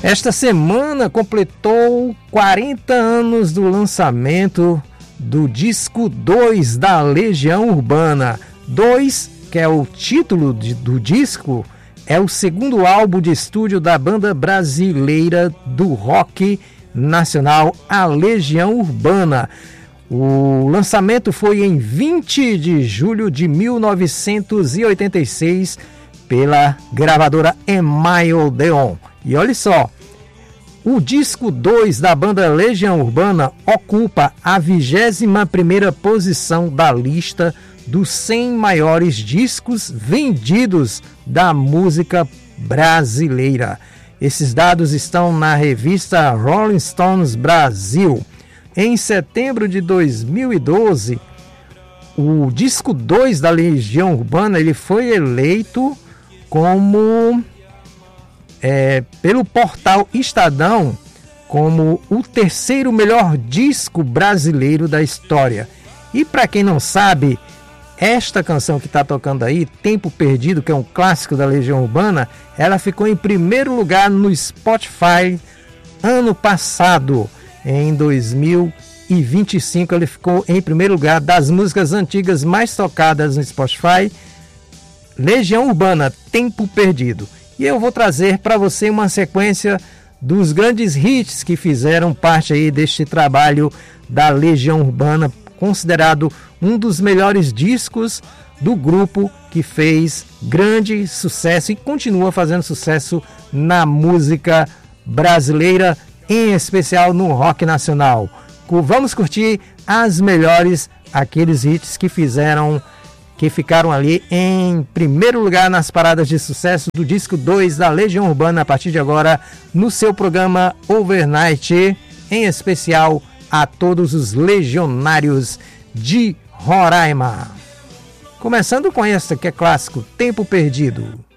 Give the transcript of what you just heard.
Esta semana completou 40 anos do lançamento do disco 2 da Legião Urbana. 2, que é o título do disco, é o segundo álbum de estúdio da banda brasileira do rock nacional, a Legião Urbana. O lançamento foi em 20 de julho de 1986 pela gravadora EMI Odeon. E olha só, o disco 2 da banda Legião Urbana ocupa a 21ª posição da lista dos 100 maiores discos vendidos da música brasileira. Esses dados estão na revista Rolling Stones Brasil. Em setembro de 2012, o disco 2 da Legião Urbana ele foi eleito como pelo portal Estadão como o terceiro melhor disco brasileiro da história. E para quem não sabe, esta canção que está tocando aí, Tempo Perdido, que é um clássico da Legião Urbana, ela ficou em primeiro lugar no Spotify ano passado. Em 2025 ele ficou em primeiro lugar das músicas antigas mais tocadas no Spotify. Legião Urbana, Tempo Perdido. E eu vou trazer para você uma sequência dos grandes hits que fizeram parte aí deste trabalho da Legião Urbana, considerado um dos melhores discos do grupo, que fez grande sucesso e continua fazendo sucesso na música brasileira, em especial no rock nacional. Vamos curtir as melhores, aqueles hits que ficaram ali em primeiro lugar nas paradas de sucesso do disco 2 da Legião Urbana, a partir de agora no seu programa Overnight, em especial a todos os legionários de Roraima. Começando com esta que é clássico, Tempo Perdido.